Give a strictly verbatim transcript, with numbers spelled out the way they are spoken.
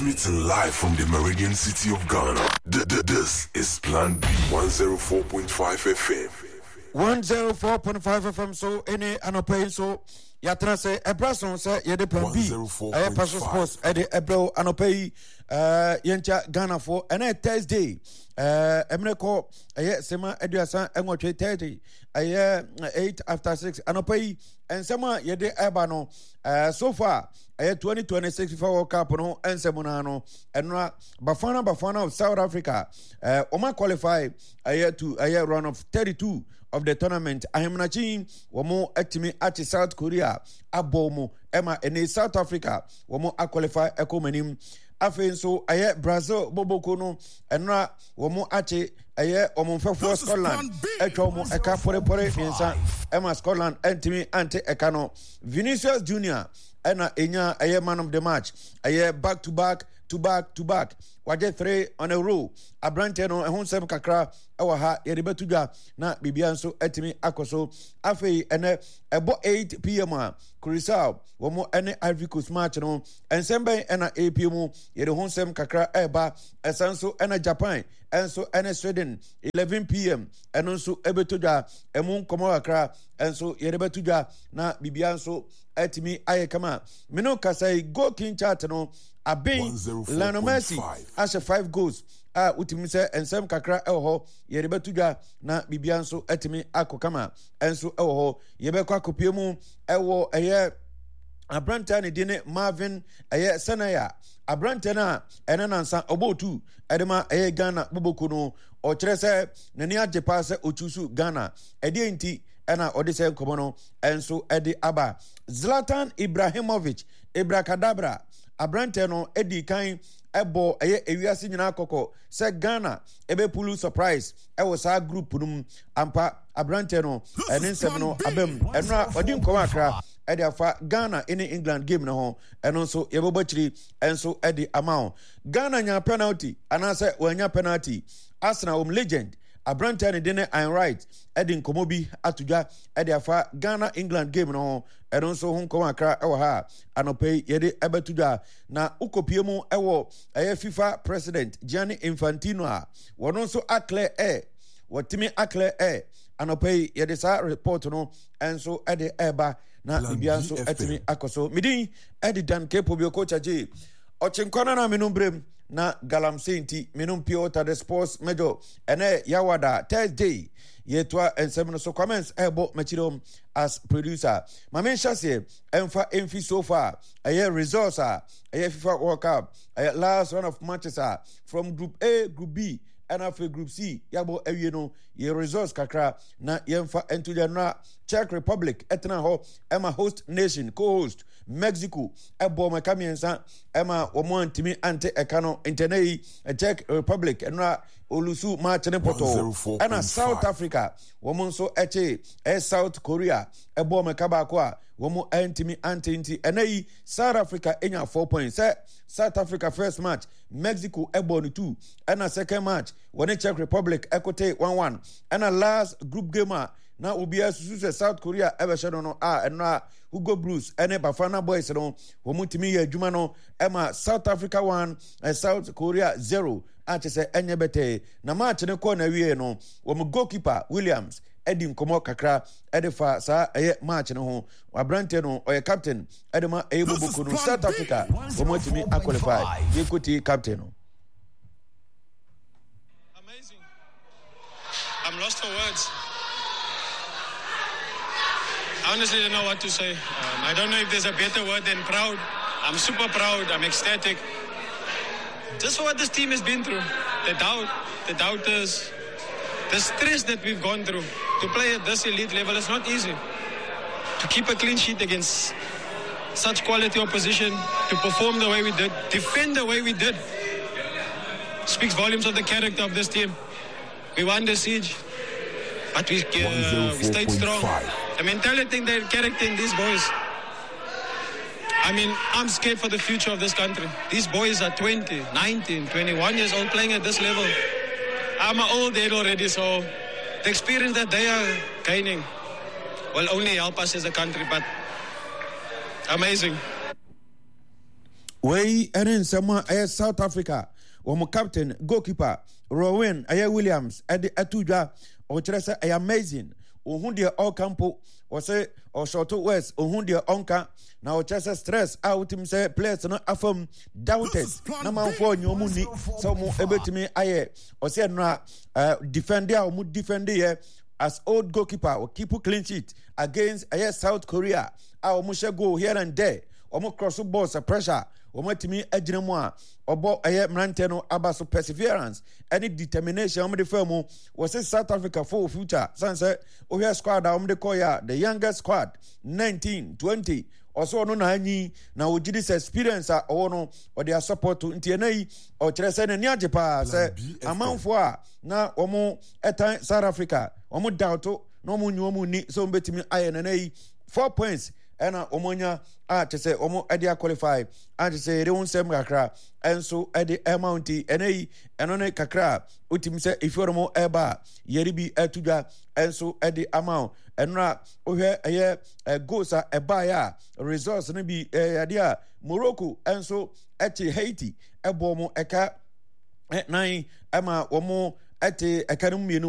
Transmitting live from the Meridian city of Ghana. D- d- this is Plan B one oh four point five F M. one oh four point five F M. So, any anope so yatra say ebrason say yede Plan B. I pass sports at the ebro anope uh yencha Ghana for and Thursday. Uh, Emreko, a sema eduasa and what thirty, a eight after six, anope and sema yede ebano. Uh, so far, a twenty twenty-six FIFA World Cup no and Semonano and Bafana Bafana of South Africa. Uh, Oma qualify a year to a year run of thirty-two of the tournament. I am Najin, Wamo Etimi at South Korea, Abomo, Emma, and South Africa, Wamo a qualify Echo Menim. Afen so aye Brazil Boboko no enra womo ache aye omonfefo Scotland etwa mo eka pore pore finsa ema Scotland entimi anti eka no Vinicius Junior ena enya aye man of the match aye back to back to back to back waje three on a row abrante no ehun sem kakra ewa ha yede betudwa na bibia nso etimi akoso afei ene ebo eight p m a Curacao womo ene Ivory Coast match no ensembe ena eight p m yede hun sem kakra eba esanso ena Japan enso ene Sweden eleven p m eno nso ebetudwa emu komo kakra enso yede betudwa na bibia nso etimi ayekama mino kasai go king chat no Abin Lionel Messi as a five goals. Ah, utimi se ensem kakra eho yede betudwa na bibia nso etimi akokama enso eho yebe kwa kopiemu ewo eye abranta ne dine Marvin eye Senaya abranta na ene nansa obotu edema eye Ghana boboko no o kire se nani ajepa se ochusu Ghana ede enti ena odise nkomo no enso ede aba Zlatan Ibrahimovic Ibrakadabra abrante no edi kan ebo eye ewiase nyina akoko se Ghana ebe pulu surprise ewo sa group num ampa abrante no ene nsem no abem enra odi nkoma akra edi afa Ghana in England game no ho eno nso yebobachiri enso edi amount Ghana nya penalty anase wanya penalty Arsenal um legend abrante ne dene and right edi nkomo bi atudwa edi afa Ghana England game no eno nso hu nkoma akra ewo ha anope yede ebetudwa na ukopiemu ewo eye FIFA president Gianni Infantino a wono nso akle e wotimi akle e anope yede sa report no enso ede eba na bibia nso etimi akoso midin edi dan kepo bi coach aje ochinkona na minumbrem na galamsenti minum piota the sports major ene yawada Thursday yetwa ensem no so comments ebo machirom as producer mamen shase emfa emfi so far aye results are aye FIFA World Cup aye last round of matches are from group A, group B and after group C yabo ewie no ye results kakra na yemfa into the na Czech Republic etna ho ema host nation co-host Mexico ebo makamiensa ema omo antimi ante ekano internai Czech Republic enra olusu match ne poto ena South Africa womo nso eche e South Korea ebo makaba ko a womo antimi ante nti enai South Africa enya four points eh, South Africa first match Mexico ebo ni two ena second match woni Czech Republic ekote one one ena last group game na obia susu South Korea ebe shedo no ah enra Hugo Bruce ene Bafana Boys no womutimi ya adwuma no ema South Africa one and South Korea zero achese enye bete na match ne ko na wie no wom goalkeeper Williams edi nkomo kakra edifa sa eye match no ho abrante no oye captain edema eyeboboko no South Africa womutimi qualify yekuti captain no. Amazing. I'm lost for words. I honestly don't know what to say. Um, I don't know if there's a better word than proud. I'm super proud. I'm ecstatic. Just for what this team has been through. The doubt, the doubters, the stress that we've gone through. To play at this elite level is not easy. To keep a clean sheet against such quality opposition, to perform the way we did, defend the way we did, speaks volumes of the character of this team. We won the siege, but we, uh, we stayed strong. The mentality and the character in these boys. I mean, I'm scared for the future of this country. These boys are twenty, nineteen, twenty-one years old playing at this level. I'm an old head already, so the experience that they are gaining will only help us as a country, but amazing. Way and in summer air South Africa. Omo captain goalkeeper Rowan Aya Williams at the Atuja or Teresa ay amazing. Ohundia all campo or say or short west Ohundia onka now Chesa stress out him say players no affirm doubted. Number four nyomuni so mo ebetimi aye or say no uh defender or mu defender here as old goalkeeper or keep clean sheet against aye South Korea. Our musha go here and there. Omo cross balls a pressure. Omo timi agina mo a obo aye mrante no aba so perseverance any determination omo de firm was South Africa for future sanse ohia squad omo de koya the youngest squad nineteen twenty also no na anyi na ogi this experience a owo no or their support to ntienai o kire se na ni ajepa se amanfo a na omo etan South Africa omo doubt no omo nyu omo ni so mbetimi aye na nayi four points ena omonya a te say omo e dia qualify a te say re unsem kakra enso e di amount enei eno ne kakra utim say iforomo eba yeri bi atudwa enso e di amount enra ohwe eye goals a eba ya results ne bi yade a Morocco enso eche Haiti ebo mo eka nine ema omo ete eka no mienu